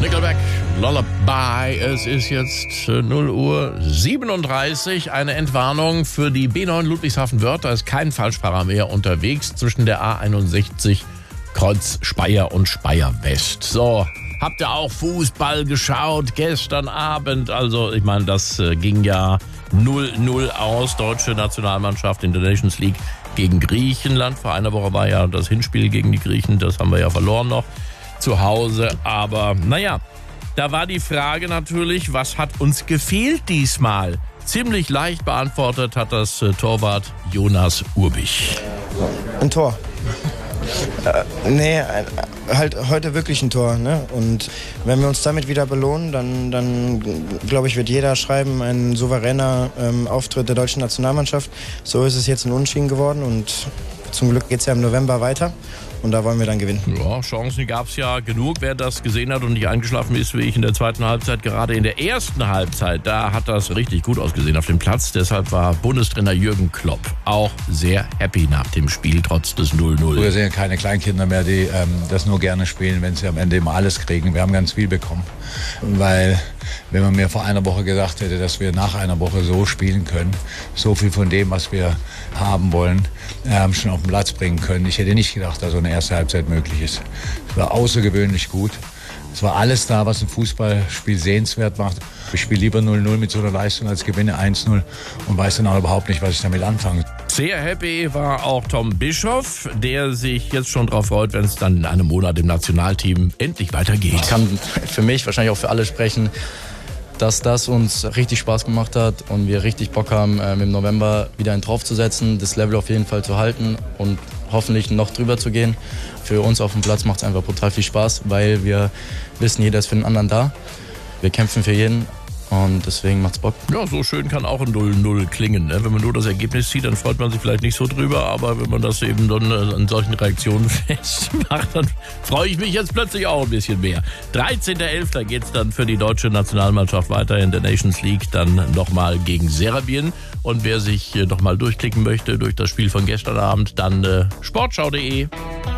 Nickelback, Lullaby. Es ist jetzt 0:37 Uhr. Eine Entwarnung für die B9 Ludwigshafen-Wörth. Da ist kein Falschfahrer mehr unterwegs zwischen der A61 Kreuz Speyer und Speyer West. So, habt ihr auch Fußball geschaut gestern Abend? Also, ich meine, das ging ja 0:0 aus. Deutsche Nationalmannschaft in der Nations League gegen Griechenland. Vor einer Woche war ja das Hinspiel gegen die Griechen. Das haben wir ja verloren noch zu Hause. Aber naja, da war die Frage natürlich, was hat uns gefehlt diesmal? Ziemlich leicht beantwortet hat das Torwart Jonas Urbich. Ein Tor. Halt heute wirklich ein Tor. Ne? Und wenn wir uns damit wieder belohnen, dann glaube ich, wird jeder schreiben, ein souveräner Auftritt der deutschen Nationalmannschaft. So ist es jetzt ein Unentschieden geworden und zum Glück geht es ja im November weiter. Und da wollen wir dann gewinnen. Ja, Chancen gab es ja genug. Wer das gesehen hat und nicht eingeschlafen ist, wie ich in der zweiten Halbzeit, gerade in der ersten Halbzeit, da hat das richtig gut ausgesehen auf dem Platz. Deshalb war Bundestrainer Jürgen Klopp auch sehr happy nach dem Spiel, trotz des 0:0. Wir sind ja keine Kleinkinder mehr, die das nur gerne spielen, wenn sie am Ende immer alles kriegen. Wir haben ganz viel bekommen. Weil, wenn man mir vor einer Woche gesagt hätte, dass wir nach einer Woche so spielen können, so viel von dem, was wir haben wollen, schon auf den Platz bringen können. Ich hätte nicht gedacht, dass so eine erste Halbzeit möglich ist. Es war außergewöhnlich gut. Es war alles da, was ein Fußballspiel sehenswert macht. Ich spiele lieber 0:0 mit so einer Leistung als gewinne 1:0 und weiß dann auch überhaupt nicht, was ich damit anfange. Sehr happy war auch Tom Bischoff, der sich jetzt schon darauf freut, wenn es dann in einem Monat im Nationalteam endlich weitergeht. Ich kann für mich, wahrscheinlich auch für alle sprechen, dass das uns richtig Spaß gemacht hat und wir richtig Bock haben, im November wieder einen draufzusetzen, das Level auf jeden Fall zu halten und hoffentlich noch drüber zu gehen. Für uns auf dem Platz macht es einfach brutal viel Spaß, weil wir wissen, jeder ist für den anderen da. Wir kämpfen für jeden. Und deswegen macht's Bock. Ja, so schön kann auch ein 0:0 klingen. Ne? Wenn man nur das Ergebnis sieht, dann freut man sich vielleicht nicht so drüber. Aber wenn man das eben dann an solchen Reaktionen festmacht, dann freue ich mich jetzt plötzlich auch ein bisschen mehr. 13.11. geht's dann für die deutsche Nationalmannschaft weiter in der Nations League. Dann nochmal gegen Serbien. Und wer sich nochmal durchklicken möchte durch das Spiel von gestern Abend, dann sportschau.de.